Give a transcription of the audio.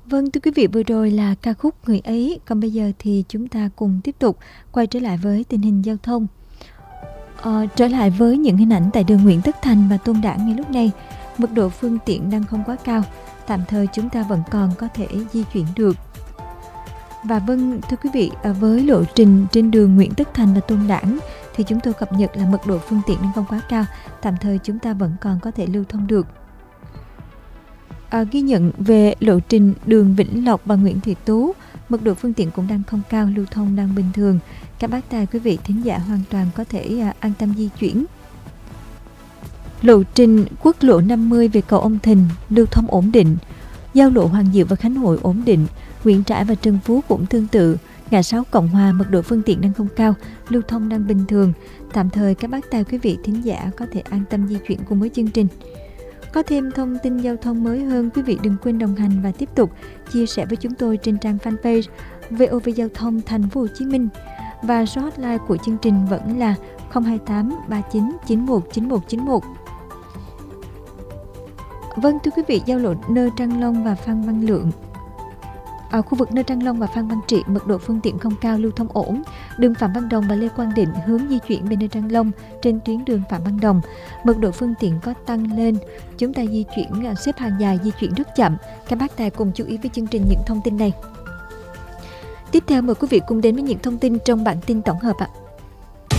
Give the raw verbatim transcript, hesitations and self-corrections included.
Vâng, thưa quý vị, vừa rồi là ca khúc Người Ấy. Còn bây giờ thì chúng ta cùng tiếp tục quay trở lại với tình hình giao thông. Ờ, trở lại với những hình ảnh tại đường Nguyễn Tất Thành và Tôn Đản ngay lúc này. Mật độ phương tiện đang không quá cao. Tạm thời chúng ta vẫn còn có thể di chuyển được. Và vâng, thưa quý vị, với lộ trình trên đường Nguyễn Tất Thành và Tôn Đản thì chúng tôi cập nhật là mật độ phương tiện đang không quá cao. Tạm thời chúng ta vẫn còn có thể lưu thông được. À, ghi nhận về lộ trình đường Vĩnh Lộc và Nguyễn Thị Tú, mật độ phương tiện cũng đang không cao, lưu thông đang bình thường. Các bác tài quý vị thính giả hoàn toàn có thể à, an tâm di chuyển. Lộ trình quốc lộ năm mươi về cầu Ông Thìn lưu thông ổn định, giao lộ Hoàng Diệu và Khánh Hội ổn định, Nguyễn Trãi và Trần Phú cũng tương tự. Ngã sáu Cộng Hòa mật độ phương tiện đang không cao, lưu thông đang bình thường. Tạm thời các bác tài quý vị thính giả có thể an tâm di chuyển cùng với chương trình. Có thêm thông tin giao thông mới hơn, quý vị đừng quên đồng hành và tiếp tục chia sẻ với chúng tôi trên trang fanpage vê o vê Giao thông Thành phố Hồ Chí Minh. Và số hotline của chương trình vẫn là không hai tám ba chín chín một chín một chín một. Vâng, thưa quý vị, giao lộ Nơ Trăng Long và Phan Văn Lượng. Ở khu vực Nơ Trăng Long và Phan Văn Trị, mật độ phương tiện không cao, lưu thông ổn. Đường Phạm Văn Đồng và Lê Quang Định hướng di chuyển bên Nơ Trăng Long trên tuyến đường Phạm Văn Đồng, mật độ phương tiện có tăng lên. Chúng ta di chuyển xếp hàng dài, di chuyển rất chậm. Các bác tài cùng chú ý với chương trình những thông tin này. Tiếp theo mời quý vị cùng đến với những thông tin trong bản tin tổng hợp ạ.